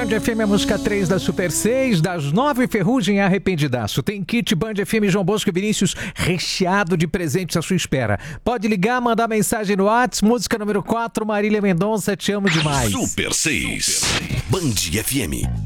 Band FM, a música 3 da Super 6, das 9, Ferrugem Arrependidaço. Tem kit Band FM João Bosco e Vinícius recheado de presentes à sua espera. Pode ligar, mandar mensagem no WhatsApp, música número 4, Marília Mendonça, Te Amo Demais. Super 6, Band FM.